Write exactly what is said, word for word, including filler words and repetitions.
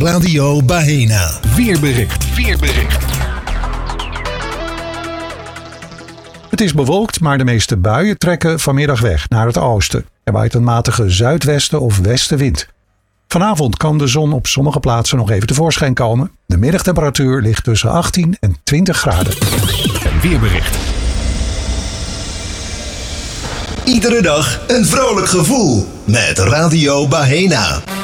Radio Bahena. Weerbericht. Weerbericht. Het is bewolkt, maar de meeste buien trekken vanmiddag weg naar het oosten. Er waait een matige zuidwesten of westenwind. Vanavond kan de zon op sommige plaatsen nog even tevoorschijn komen. De middagtemperatuur ligt tussen achttien en twintig graden. Een weerbericht. Iedere dag een vrolijk gevoel met Radio Bahena.